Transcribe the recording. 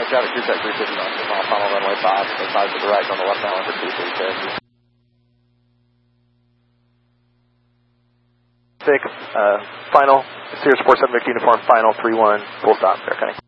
got it, cruise at 350 knots, final runway 5, so 5 to the right on the left island for 236. 6, final, Sirius 47 Victor uniform, final 3-1, full stop, fair cutting.